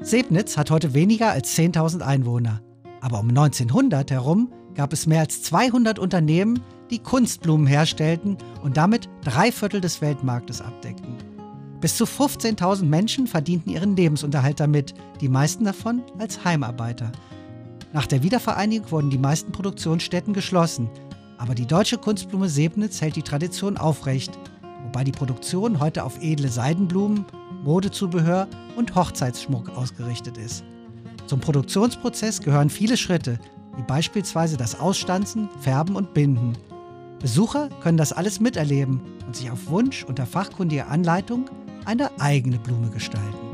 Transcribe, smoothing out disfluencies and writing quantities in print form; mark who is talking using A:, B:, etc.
A: Sebnitz hat heute weniger als 10.000 Einwohner. Aber um 1900 herum gab es mehr als 200 Unternehmen, die Kunstblumen herstellten und damit 3/4 des Weltmarktes abdeckten. Bis zu 15.000 Menschen verdienten ihren Lebensunterhalt damit, die meisten davon als Heimarbeiter. Nach der Wiedervereinigung wurden die meisten Produktionsstätten geschlossen, aber die deutsche Kunstblume Sebnitz hält die Tradition aufrecht, wobei die Produktion heute auf edle Seidenblumen, Modezubehör und Hochzeitsschmuck ausgerichtet ist. Zum Produktionsprozess gehören viele Schritte, wie beispielsweise das Ausstanzen, Färben und Binden. Besucher können das alles miterleben und sich auf Wunsch unter fachkundiger Anleitung eine eigene Blume gestalten.